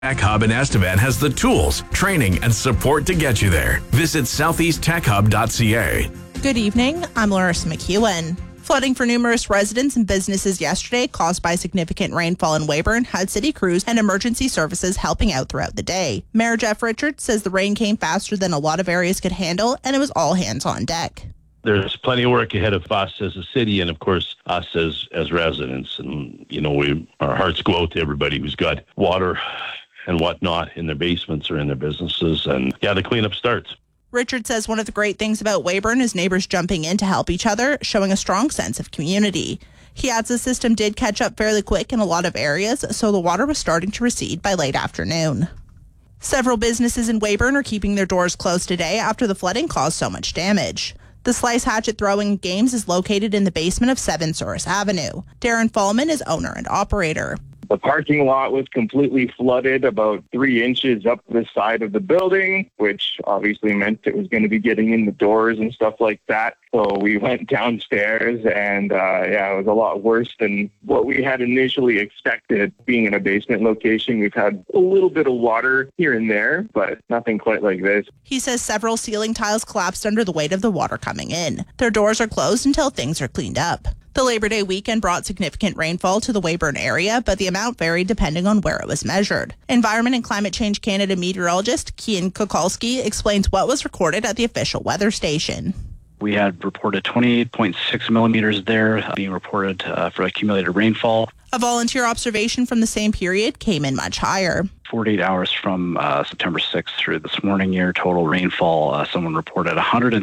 Tech Hub in Estevan has the tools, training, and support to get you there. Visit southeasttechhub.ca. Good evening, I'm Larissa McEwen. Flooding for numerous residents and businesses yesterday caused by significant rainfall in Weyburn had city crews and emergency services helping out throughout the day. Mayor Jeff Richards says the rain came faster than a lot of areas could handle and it was all hands on deck. There's plenty of work ahead of us as a city and, of course, us as residents. And, our hearts go out to everybody who's got water and whatnot in their basements or in their businesses. And, the cleanup starts. Richard says one of the great things about Weyburn is neighbors jumping in to help each other, showing a strong sense of community. He adds the system did catch up fairly quick in a lot of areas, so the water was starting to recede by late afternoon. Several businesses in Weyburn are keeping their doors closed today after the flooding caused so much damage. The Slice Hatchet Throwing Games is located in the basement of 7 Souris Avenue. Darren Fallman is owner and operator. The parking lot was completely flooded about 3 inches up the side of the building, which obviously meant it was going to be getting in the doors and stuff like that. So we went downstairs and it was a lot worse than what we had initially expected. Being in a basement location, we've had a little bit of water here and there, but nothing quite like this. He says several ceiling tiles collapsed under the weight of the water coming in. Their doors are closed until things are cleaned up. The Labor Day weekend brought significant rainfall to the Weyburn area, but the amount varied depending on where it was measured. Environment and Climate Change Canada meteorologist Kian Kukulski explains what was recorded at the official weather station. We had reported 28.6 millimeters there being reported for accumulated rainfall. A volunteer observation from the same period came in much higher. 48 hours from September 6th through this morning year, total rainfall, someone reported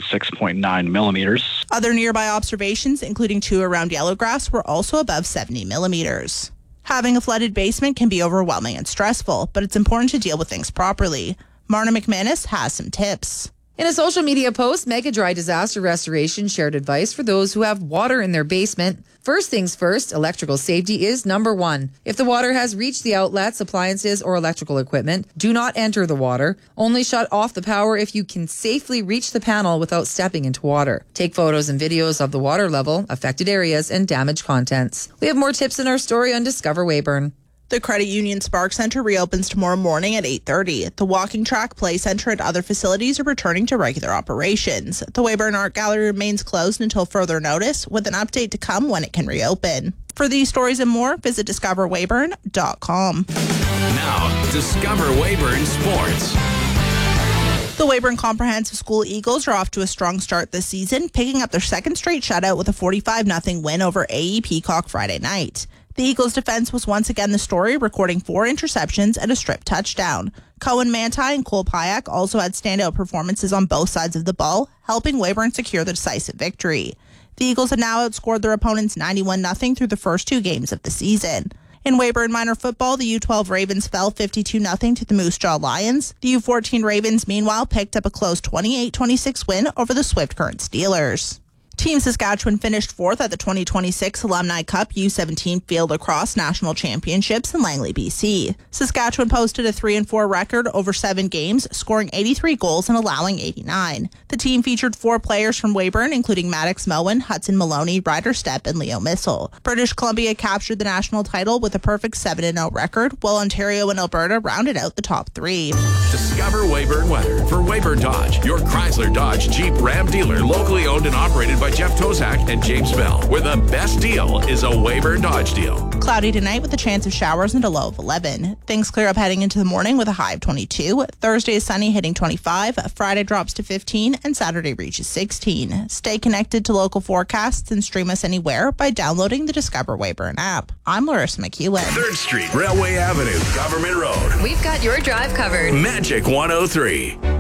106.9 millimeters. Other nearby observations, including 2 around Yellowgrass, were also above 70 millimeters. Having a flooded basement can be overwhelming and stressful, but it's important to deal with things properly. Marna McManus has some tips. In a social media post, Mega Dry Disaster Restoration shared advice for those who have water in their basement. First things first, electrical safety is number 1. If the water has reached the outlets, appliances, or electrical equipment, do not enter the water. Only shut off the power if you can safely reach the panel without stepping into water. Take photos and videos of the water level, affected areas, and damaged contents. We have more tips in our story on Discover Weyburn. The Credit Union Spark Center reopens tomorrow morning at 8:30. The walking track, play center, and other facilities are returning to regular operations. The Weyburn Art Gallery remains closed until further notice, with an update to come when it can reopen. For these stories and more, visit discoverweyburn.com. Now, Discover Weyburn Sports. The Weyburn Comprehensive School Eagles are off to a strong start this season, picking up their second straight shutout with a 45-0 win over AE Peacock Friday night. The Eagles' defense was once again the story, recording 4 interceptions and a strip touchdown. Cohen Manti and Cole Pyack also had standout performances on both sides of the ball, helping Weyburn secure the decisive victory. The Eagles have now outscored their opponents 91-0 through the first 2 games of the season. In Weyburn minor football, the U12 Ravens fell 52-0 to the Moose Jaw Lions. The U14 Ravens, meanwhile, picked up a close 28-26 win over the Swift Current Steelers. Team Saskatchewan finished 4th at the 2026 Alumni Cup U17 Field Lacrosse National Championships in Langley, BC. Saskatchewan posted a 3-4 record over 7 games, scoring 83 goals and allowing 89. The team featured 4 players from Weyburn, including Maddox Moen, Hudson Maloney, Ryder Stepp, and Leo Missel. British Columbia captured the national title with a perfect 7-0 record, while Ontario and Alberta rounded out the top 3. Discover Weyburn weather for Weyburn Dodge, your Chrysler Dodge Jeep Ram dealer, locally owned and operated by Jeff Tozak and James Bell, where the best deal is a Weyburn Dodge deal. Cloudy tonight with a chance of showers and a low of 11. Things clear up heading into the morning with a high of 22. Thursday is sunny, hitting 25. Friday drops to 15, and Saturday reaches 16. Stay connected to local forecasts and stream us anywhere by downloading the Discover Weyburn app. I'm Larissa McEwen. 3rd Street, Railway Avenue, Government Road. We've got your drive covered. Magic 103.